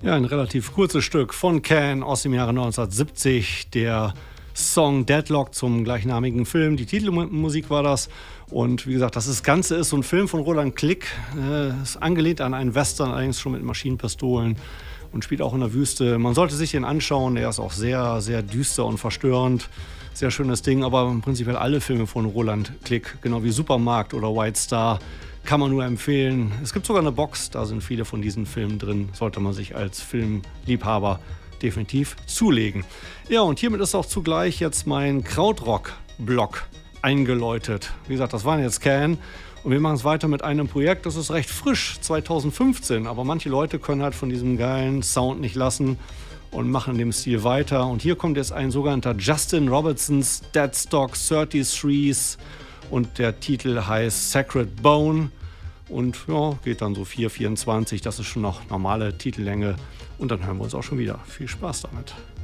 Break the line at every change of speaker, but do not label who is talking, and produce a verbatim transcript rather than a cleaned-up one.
Ja, ein relativ kurzes Stück von Can aus dem Jahre neunzehnhundertsiebzig. Der Song Deadlock zum gleichnamigen Film. Die Titelmusik war das. Und wie gesagt, das Ganze ist so ein Film von Roland Klick. Äh, ist angelehnt an einen Western, allerdings schon mit Maschinenpistolen. Und spielt auch in der Wüste. Man sollte sich den anschauen. Der ist auch sehr, sehr düster und verstörend. Sehr schönes Ding. Aber prinzipiell alle Filme von Roland Klick, genau wie Supermarkt oder White Star, kann man nur empfehlen. Es gibt sogar eine Box, da sind viele von diesen Filmen drin. Sollte man sich als Filmliebhaber definitiv zulegen. Ja, und hiermit ist auch zugleich jetzt mein Krautrock-Block eingeläutet. Wie gesagt, das waren jetzt Can. Und wir machen es weiter mit einem Projekt, das ist recht frisch, zweitausendfünfzehn. Aber manche Leute können halt von diesem geilen Sound nicht lassen und machen in dem Stil weiter. Und hier kommt jetzt ein sogenannter Justin Robertsons Deadstock thirty-threes. Und der Titel heißt Sacred Bone und ja, geht dann so vier vierundzwanzig, das ist schon noch normale Titellänge und dann hören wir uns auch schon wieder. Viel Spaß damit.